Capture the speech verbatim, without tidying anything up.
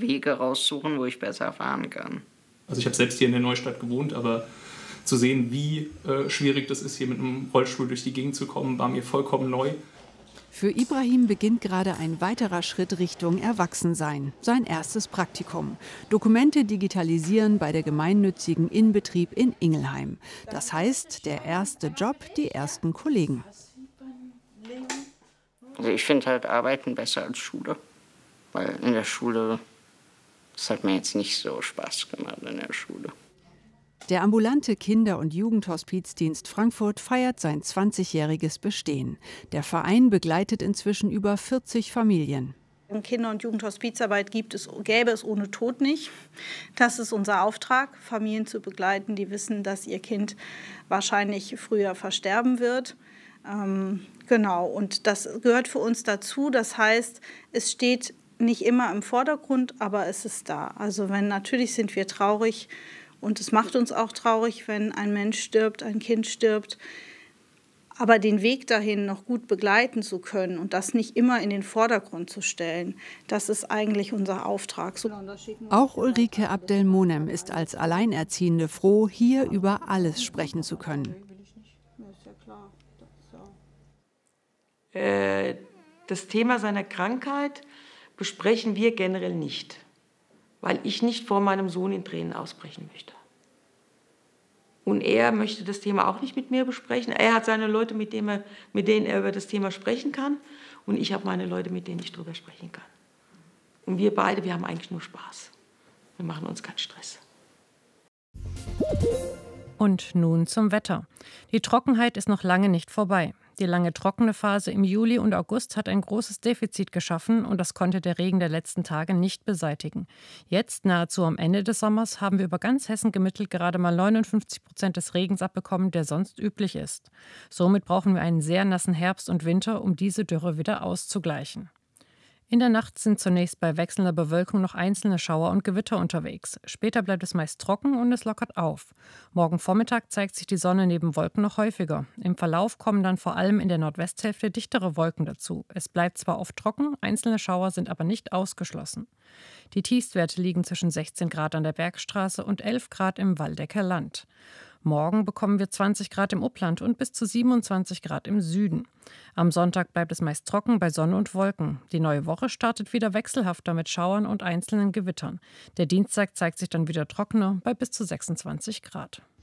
Wege raussuchen, wo ich besser fahren kann. Also ich habe selbst hier in der Neustadt gewohnt, aber zu sehen, wie äh, schwierig das ist, hier mit einem Rollstuhl durch die Gegend zu kommen, war mir vollkommen neu. Für Ibrahim beginnt gerade ein weiterer Schritt Richtung Erwachsensein, sein erstes Praktikum. Dokumente digitalisieren bei der gemeinnützigen Innenbetrieb in Ingelheim. Das heißt, der erste Job, die ersten Kollegen. Also ich finde halt Arbeiten besser als Schule, weil in der Schule, das hat mir jetzt nicht so Spaß gemacht in der Schule. Der ambulante Kinder- und Jugendhospizdienst Frankfurt feiert sein zwanzigjähriges Bestehen. Der Verein begleitet inzwischen über vierzig Familien. Kinder- und Jugendhospizarbeit gibt es, gäbe es ohne Tod nicht. Das ist unser Auftrag, Familien zu begleiten, die wissen, dass ihr Kind wahrscheinlich früher versterben wird. Ähm, genau, und das gehört für uns dazu. Das heißt, es steht nicht immer im Vordergrund, aber es ist da. Also wenn, natürlich sind wir traurig. Und es macht uns auch traurig, wenn ein Mensch stirbt, ein Kind stirbt. Aber den Weg dahin noch gut begleiten zu können und das nicht immer in den Vordergrund zu stellen, das ist eigentlich unser Auftrag. Auch Ulrike Abdelmonem ist als Alleinerziehende froh, hier über alles sprechen zu können. Das Thema seiner Krankheit besprechen wir generell nicht, weil ich nicht vor meinem Sohn in Tränen ausbrechen möchte. Und er möchte das Thema auch nicht mit mir besprechen. Er hat seine Leute, mit denen er, mit denen er über das Thema sprechen kann. Und ich habe meine Leute, mit denen ich darüber sprechen kann. Und wir beide, wir haben eigentlich nur Spaß. Wir machen uns keinen Stress. Und nun zum Wetter. Die Trockenheit ist noch lange nicht vorbei. Die lange trockene Phase im Juli und August hat ein großes Defizit geschaffen und das konnte der Regen der letzten Tage nicht beseitigen. Jetzt, nahezu am Ende des Sommers, haben wir über ganz Hessen gemittelt gerade mal neunundfünfzig Prozent des Regens abbekommen, der sonst üblich ist. Somit brauchen wir einen sehr nassen Herbst und Winter, um diese Dürre wieder auszugleichen. In der Nacht sind zunächst bei wechselnder Bewölkung noch einzelne Schauer und Gewitter unterwegs. Später bleibt es meist trocken und es lockert auf. Morgen Vormittag zeigt sich die Sonne neben Wolken noch häufiger. Im Verlauf kommen dann vor allem in der Nordwesthälfte dichtere Wolken dazu. Es bleibt zwar oft trocken, einzelne Schauer sind aber nicht ausgeschlossen. Die Tiefstwerte liegen zwischen sechzehn Grad an der Bergstraße und elf Grad im Waldecker Land. Morgen bekommen wir zwanzig Grad im Upland und bis zu siebenundzwanzig Grad im Süden. Am Sonntag bleibt es meist trocken bei Sonne und Wolken. Die neue Woche startet wieder wechselhafter mit Schauern und einzelnen Gewittern. Der Dienstag zeigt sich dann wieder trockener bei bis zu sechsundzwanzig Grad.